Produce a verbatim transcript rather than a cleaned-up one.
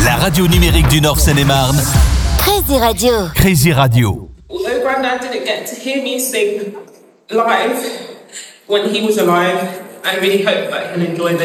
La radio numérique du Nord Seine-et-Marne. Crazy Radio. Crazy Radio. Although Grandad didn't get to hear me sing live when he was alive, I really hope that he'll enjoy this.